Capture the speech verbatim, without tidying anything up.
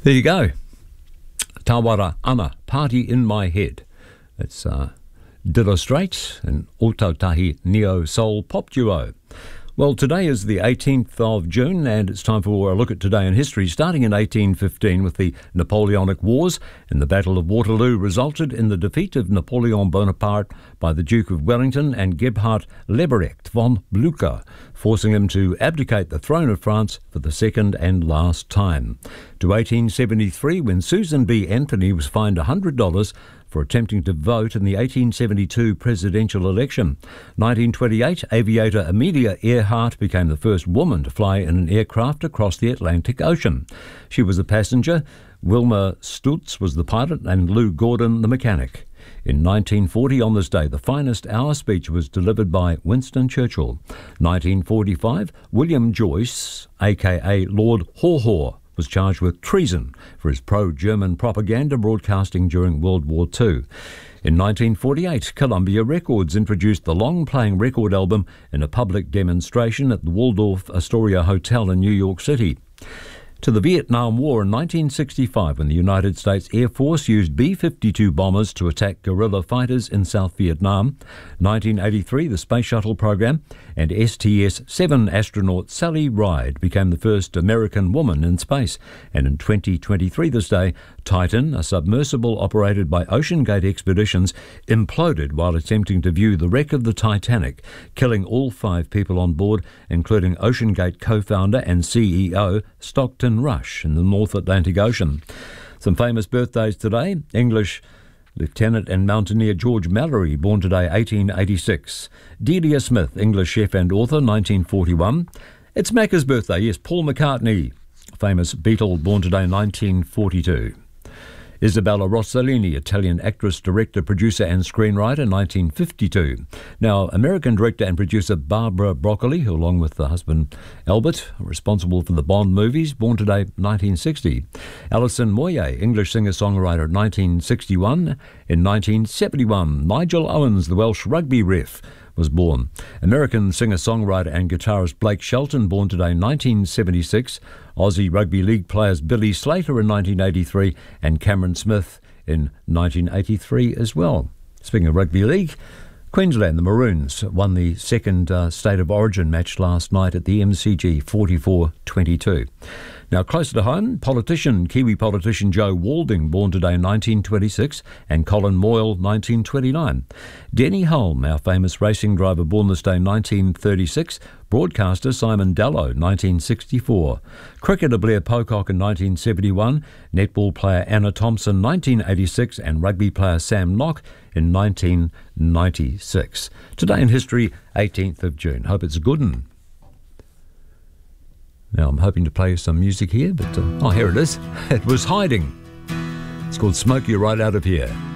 There you go. Tawara Ana, Party in My Head. It's uh, Dilla Straits and Otautahi Neo Soul Pop Duo. Well, today is the eighteenth of June, and it's time for a look at today in history. Starting in eighteen fifteen with the Napoleonic Wars, and the Battle of Waterloo resulted in the defeat of Napoleon Bonaparte by the Duke of Wellington and Gebhard Leberecht von Blücher, forcing him to abdicate the throne of France for the second and last time. To eighteen seventy-three, when Susan B. Anthony was fined one hundred dollars for attempting to vote in the eighteen seventy-two presidential election. nineteen twenty-eight, aviator Amelia Earhart became the first woman to fly in an aircraft across the Atlantic Ocean. She was a passenger, Wilma Stutz was the pilot, and Lou Gordon the mechanic. In nineteen forty, on this day, the finest hour speech was delivered by Winston Churchill. nineteen forty-five, William Joyce, aka Lord Haw Haw, was charged with treason for his pro-German propaganda broadcasting during World War Two. In nineteen forty-eight, Columbia Records introduced the long-playing record album in a public demonstration at the Waldorf Astoria Hotel in New York City. To the Vietnam War in nineteen sixty-five, when the United States Air Force used B fifty-two bombers to attack guerrilla fighters in South Vietnam. nineteen eighty-three, the Space Shuttle program, and S T S seven astronaut Sally Ride became the first American woman in space. And in twenty twenty-three, this day, Titan, a submersible operated by OceanGate Expeditions, imploded while attempting to view the wreck of the Titanic, killing all five people on board, including OceanGate co-founder and C E O Stockton Rush in the North Atlantic Ocean. Some famous birthdays today. English Lieutenant and mountaineer George Mallory, born today eighteen eighty-six. Delia Smith, English chef and author, nineteen forty-one. It's Macca's birthday, yes, Paul McCartney, famous Beatle, born today nineteen forty-two. Isabella Rossellini, Italian actress, director, producer and screenwriter, nineteen fifty-two. Now, American director and producer Barbara Broccoli, who along with the husband Albert, are responsible for the Bond movies, born today nineteen sixty. Alison Moyet, English singer-songwriter, nineteen sixty-one. In nineteen seventy-one, Nigel Owens, the Welsh rugby ref, was born. American singer-songwriter and guitarist Blake Shelton, born today nineteen seventy-six. Aussie Rugby League players Billy Slater in nineteen eighty-three and Cameron Smith in nineteen eighty-three as well. Speaking of Rugby League, Queensland, the Maroons, won the second uh, State of Origin match last night at the M C G, forty-four twenty-two. Now, closer to home, politician, Kiwi politician Joe Walding, born today nineteen twenty-six, and Colin Moyle, nineteen twenty-nine. Denny Hulme, our famous racing driver, born this day nineteen thirty-six. Broadcaster Simon Dallow, nineteen sixty-four. Cricketer Blair Pocock in nineteen seventy-one. Netball player Anna Thompson, nineteen eighty-six. And rugby player Sam Nock in nineteen ninety-six. Today in history, eighteenth of June. Hope it's a good one. Now, I'm hoping to play some music here, but, uh, oh, here it is. It was Hiding. It's called Smoke You Right Out of Here.